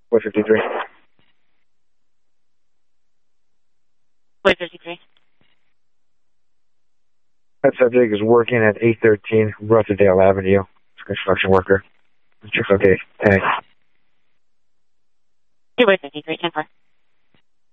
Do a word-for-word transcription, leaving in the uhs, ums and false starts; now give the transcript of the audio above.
Boy fifty-three. Boy fifty-three. That subject is working at eight thirteen Rosedale Avenue. It's a construction worker. Check okay. Thanks. Boy fifty-three, ten four.